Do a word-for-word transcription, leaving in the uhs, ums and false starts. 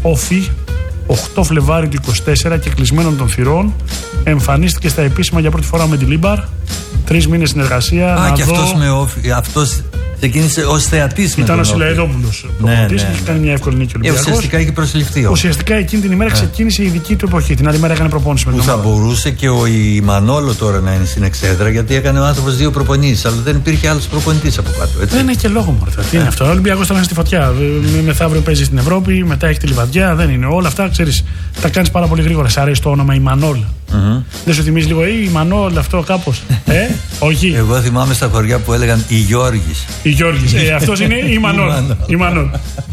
Όφη, οκτώ Φλεβάρι του είκοσι τέσσερα και κλεισμένων των θυρών. Εμφανίστηκε στα επίσημα για πρώτη φορά με τη Λίμπαρ. Τρεις μήνες συνεργασία. Α, να και δω... αυτός με Όφη. Αυτός ξεκίνησε ως θεατής με Ήταν τον ο Σιλαεδόπουλος. Ναι, ναι, ναι. Είχε κάνει μια εύκολη νίκη ο Ε, Ολυμπιακός. ουσιαστικά είχε προσληφθεί. Ουσιαστικά εκείνη την ημέρα ξεκίνησε η δική του εποχή. Την άλλη μέρα έκανε προπόνηση με Που τον θα ομάδα. μπορούσε και ο Ιμανόλο τώρα να είναι στην εξέδρα, γιατί έκανε ο άνθρωπος δύο προπονήσεις, αλλά δεν υπήρχε άλλος προπονητής από κάτω. Έτσι. Δεν είναι και λόγο μόνο. Τι είναι αυτό. Ο Ολυμπιακός ήταν στη φωτιά. Μεθαύριο παίζει στην Ευρώπη, μετά έχει τη Λιβαδιά. Δεν είναι. Όλα αυτά ξέρεις, τα κάνεις πάρα πολύ γρήγορα. Σ' αρέσει το όνομα Ιμανόλ. Mm-hmm. Δεν σου θυμίζει λίγο ή Ιμανόλ αυτό κάπως. ε, όχι. Εγώ θυμάμαι στα χωριά που έλεγαν οι Γιώργης. Η Γιώργης. ε, αυτός είναι Ιμανόλ. Ιμανόλ.